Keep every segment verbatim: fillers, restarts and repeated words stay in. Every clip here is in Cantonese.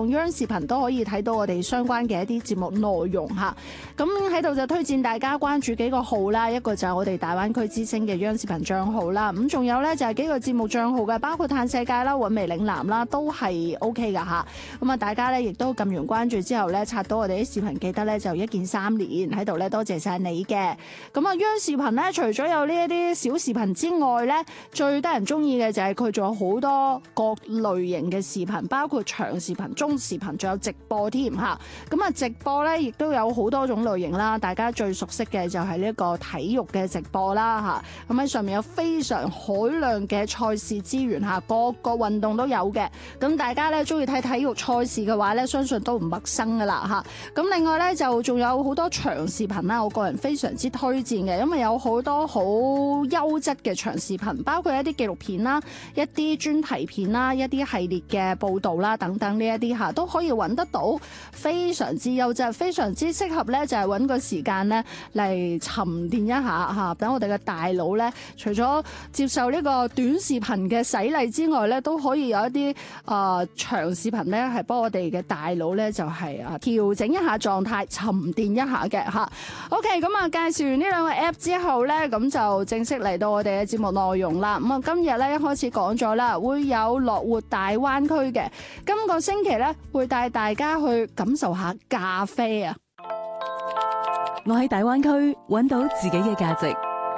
望央視頻都可以睇到我哋相關嘅一啲節目內容嚇。咁喺度就推薦大家關注幾個號啦，一個就係我哋大灣區之星嘅央視頻帳號啦，咁仲有咧就係幾個節目帳號嘅，包括嘆世界啦、韻味嶺南啦，都係 O K 噶嚇。咁啊，大家咧亦都撳完關注之後咧，刷到我哋啲視頻，記得咧就一鍵三連喺度咧，多謝晒你嘅。咁啊，央視頻咧除咗有呢一啲小視頻之外咧，最得人中意嘅就係佢仲有好多各類型嘅視頻，包括長視頻、中視頻，仲有直播添嚇。咁啊，直播咧亦都有好多種類型啦，大家最熟悉嘅就係呢一個體育嘅直播啦嚇。咁喺上面有非常海量嘅賽事資源嚇，各個運動都有嘅。咁大家咧中意睇體育賽事嘅話咧，相信都唔陌生噶啦嚇。咁另外咧就仲有好多長視頻啦，我個人非常之推薦嘅，因為有好多好優質嘅長視頻，包括一啲紀錄片啦、一啲專題片啦、一啲系列嘅報導啦等等呢一啲嚇都可以揾得到，非常之優質，非常之適合咧就係揾個時間咧嚟沉澱一下嚇，等我哋嘅大腦咧，除咗接受呢個短視頻嘅洗禮之外咧，都可以有一啲啊、呃、長視頻咧係幫我哋嘅大腦咧就係啊調整一下狀態，沉澱一下嘅嚇。OK， 咁啊介紹完呢兩個 app 之後咧，咁就正式嚟到我哋嘅節目內容啦。咁啊今日咧一開始講咗啦，會有樂活大灣區嘅，今個星期咧會帶大家去感受下咖啡啊！ 我喺大灣區揾到自己嘅價值，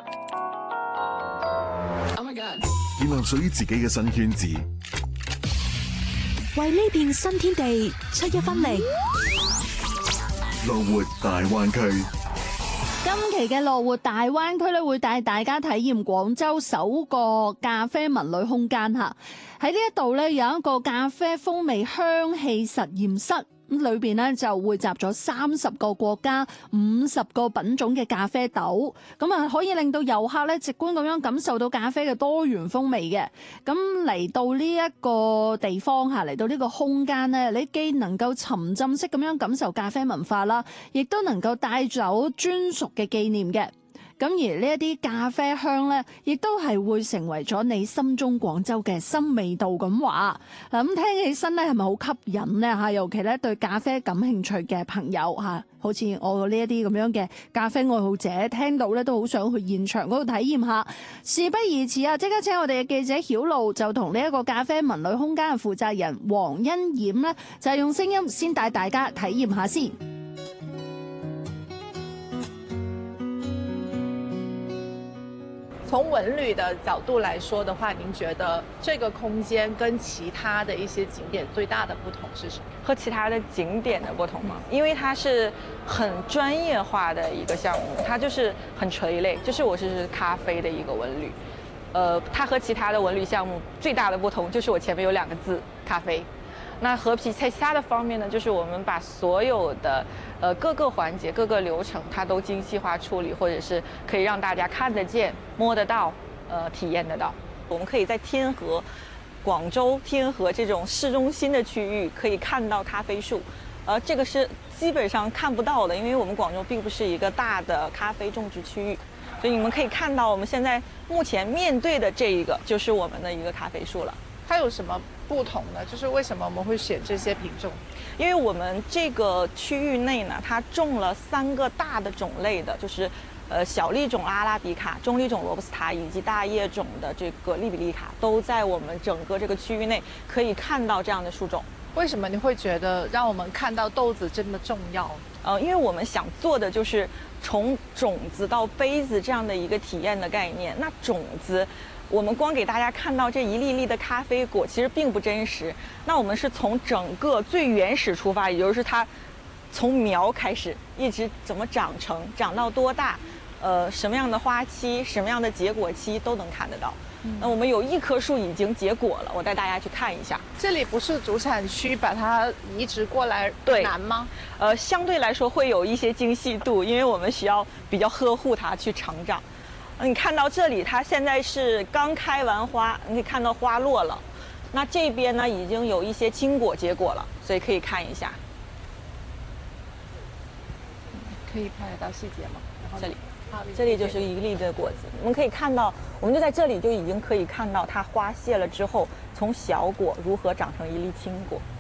建立屬於自己嘅新圈子， 為呢片新天地出一分力。 樂活大灣區。 今期嘅樂活大灣區咧，會帶大家體驗廣州首個咖啡文旅空間嚇。喺呢一度咧有一個咖啡風味香氣實驗室。咁裏邊咧就匯集咗三十個國家、五十個品種嘅咖啡豆，咁啊可以令到遊客咧直觀咁樣感受到咖啡嘅多元風味嘅。咁嚟到呢一個地方嚇，嚟到呢個空間咧，你既能夠沉浸式咁樣感受咖啡文化啦，亦都能夠帶走專屬嘅紀念嘅。咁而呢一啲咖啡香咧，亦都係會成為咗你心中廣州嘅新味道咁話。嗱，咁聽起身咧係咪好吸引咧嚇？尤其咧對咖啡感興趣嘅朋友嚇，好似我呢一啲咁樣嘅咖啡愛好者，聽到咧都好想去現場嗰度體驗下。事不宜遲啊，即刻請我哋嘅記者曉露就同呢一個咖啡文旅空間嘅負責人黃欣冉咧，就係用聲音先帶大家體驗下先。 從文旅的角度來說的話，您覺得這個空間跟其他的一些景點最大的不同是什麼？ 和其他的景點的不同嗎？因為它是很專業化的一個項目，它就是很垂類，就是我是咖啡的一個文旅。呃，它和其他的文旅項目最大的不同就是我前面有兩個字咖啡。那和其他的方面呢，就是我們把所有的呃各個環節、各個流程，它都精細化處理，或者是可以讓大家看得見、摸得到、呃體驗得到。我們可以在天河、廣州天河這種市中心的區域可以看到咖啡樹，呃，這個是基本上看不到的，因為我們廣州並不是一個大的咖啡種植區域，所以你們可以看到我們現在目前面對的這一個就是我們的一個咖啡樹了。 它有什麼不同呢？就是為什麼我們會選這些品種？ 因為我們這個區域內呢，它種了三個大的種類的，就是呃小粒種阿拉比卡、中粒種羅布斯塔以及大葉種的這個利比利卡，都在我們整個這個區域內可以看到這樣的樹種。 為什麼你會覺得讓我們看到豆子這麼重要？ 呃，因為我們想做的就是從種子到杯子這樣的一個體驗的概念。那種子，我們光給大家看到這一粒粒的咖啡果，其實並不真實。那我們是從整個最原始出發，也就是它從苗開始，一直怎麼長成，長到多大，呃，什麼樣的花期，什麼樣的結果期都能看得到。嗯、那我們有一棵樹已經結果了，我帶大家去看一下。 這裡不是主產區，把它移植過來難嗎？ 呃，相對來說會有一些精細度，因為我們需要比較呵護它去成長。你看到這裡，它現在是剛開完花，你可以看到花落了。那這邊呢，已經有一些青果結果了，所以可以看一下。 可以拍得到細節嗎？然後這裡，這裡就是一粒的果子。我們可以看到，我們就在這裡就已經可以看到它花謝了之後，從小果如何長成一粒青果。